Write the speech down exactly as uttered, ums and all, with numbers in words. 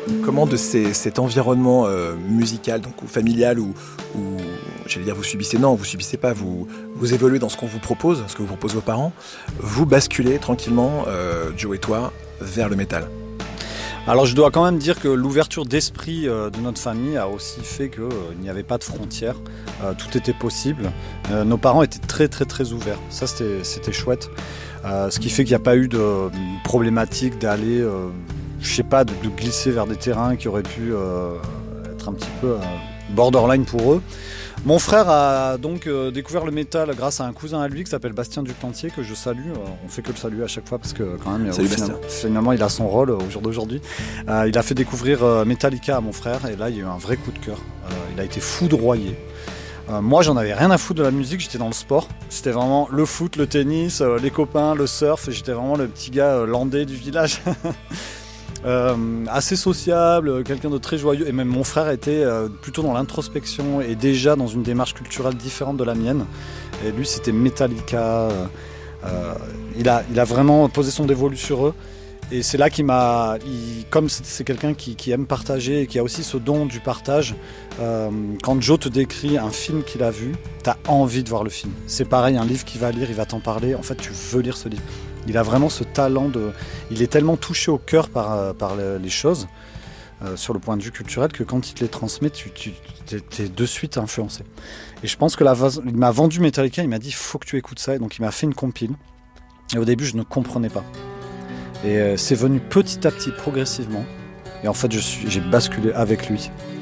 Comment de ces, cet environnement euh, musical, donc ou familial, ou, ou j'allais dire vous subissez, non, vous subissez pas, vous, vous évoluez dans ce qu'on vous propose, ce que vous proposent vos parents, vous basculez tranquillement, euh, Joe et toi, vers le métal. Alors je dois quand même dire que l'ouverture d'esprit euh, de notre famille a aussi fait qu'il euh, n'y avait pas de frontières, euh, tout était possible. Euh, nos parents étaient très très très ouverts, ça c'était, c'était chouette. Euh, ce qui fait qu'il n'y a pas eu de euh, problématique d'aller, euh, je sais pas, de, de glisser vers des terrains qui auraient pu euh, être un petit peu euh, borderline pour eux. Mon frère a donc euh, découvert le métal grâce à un cousin à lui qui s'appelle Bastien Duplantier, que je salue. Euh, on fait que le saluer à chaque fois parce que quand même, Salut euh, Bastien. finalement, finalement, il a son rôle au jour d'aujourd'hui. Euh, il a fait découvrir euh, Metallica à mon frère et là, il y a eu un vrai coup de cœur. Euh, il a été foudroyé. Euh, moi, j'en avais rien à foutre de la musique, j'étais dans le sport. C'était vraiment le foot, le tennis, euh, les copains, le surf. J'étais vraiment le petit gars euh, landais du village. Euh, assez sociable, quelqu'un de très joyeux, et même mon frère était euh, plutôt dans l'introspection et déjà dans une démarche culturelle différente de la mienne. Et lui, c'était Metallica. Euh, euh, il a, il a vraiment posé son dévolu sur eux. Et c'est là qu'il m'a, il, comme c'est, c'est quelqu'un qui, qui aime partager et qui a aussi ce don du partage. Euh, quand Joe te décrit un film qu'il a vu, t'as envie de voir le film. C'est pareil, un livre qu'il va lire, il va t'en parler. En fait, tu veux lire ce livre. Il a vraiment ce talent de... Il est tellement touché au cœur par, par les choses, euh, sur le point de vue culturel, que quand il te les transmet, tu, tu es de suite influencé. Et je pense que la, il m'a vendu Metallica, il m'a dit « faut que tu écoutes ça ». Et donc il m'a fait une compile. Et au début, je ne comprenais pas. Et euh, c'est venu petit à petit, progressivement. Et en fait, je suis, j'ai basculé avec lui.